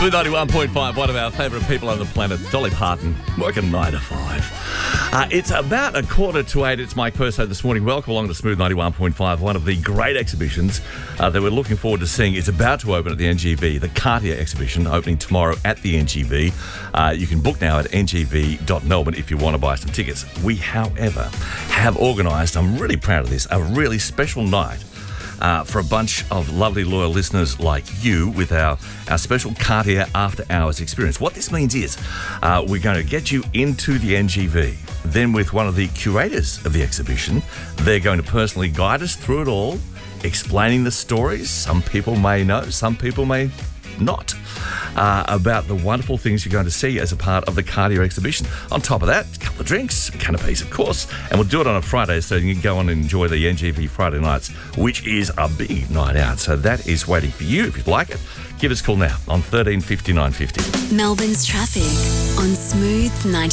Smooth 91.5, one of our favourite people on the planet, Dolly Parton, working 9 to 5. It's about 7:45. It's Mike Perso this morning. Welcome along to Smooth 91.5. One of the great exhibitions that we're looking forward to seeing is about to open at the NGV, the Cartier exhibition, opening tomorrow at the NGV. You can book now at ngv.melbourne if you want to buy some tickets. We, however, have organised, I'm really proud of this, a really special night for a bunch of lovely loyal listeners like you with our special Cartier After Hours experience. What this means is we're going to get you into the NGV. Then with one of the curators of the exhibition, they're going to personally guide us through it all, explaining the stories. Some people may know, some people may not, about the wonderful things you're going to see as a part of the Cartier exhibition. On top of that, a couple of drinks, canapes, of course, and we'll do it on a Friday so you can go on and enjoy the NGV Friday nights, which is a big night out. So that is waiting for you. If you'd like it, give us a call now on 13 59 50. Melbourne's traffic on Smooth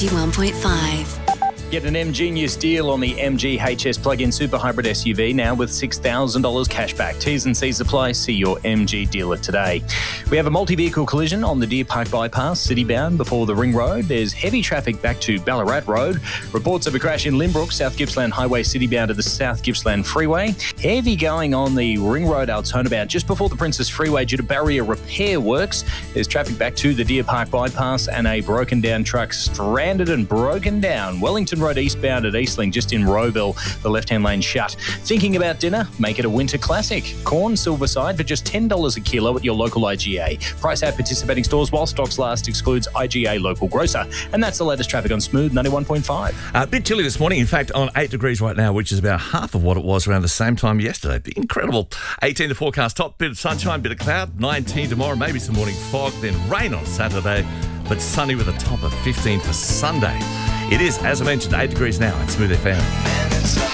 91.5. Get an M-Genius deal on the MG HS plug-in super hybrid SUV now with $6,000 cash back. T's and C's apply. See your MG dealer today. We have a multi-vehicle collision on the Deer Park Bypass, city-bound before the Ring Road. There's heavy traffic back to Ballarat Road. Reports of a crash in Limbrook, South Gippsland Highway, city-bound to the South Gippsland Freeway. Heavy going on the Ring Road turnabout just before the Princess Freeway due to barrier repair works. There's traffic back to the Deer Park Bypass and a broken-down truck stranded and broken down. Wellington Road eastbound at Eastling, just in Rowville, the left-hand lane shut. Thinking about dinner? Make it a winter classic. Corn Silverside for just $10 a kilo at your local IGA. Price at participating stores while stocks last excludes IGA local grocer. And that's the latest traffic on Smooth 91.5. A bit chilly this morning, in fact, on 8 degrees right now, which is about half of what it was around the same time yesterday. Incredible. 18 to forecast, top bit of sunshine, bit of cloud. 19 tomorrow, maybe some morning fog, then rain on Saturday, but sunny with a top of 15 for Sunday. It is, as I mentioned, 8 degrees now at Smooth FM.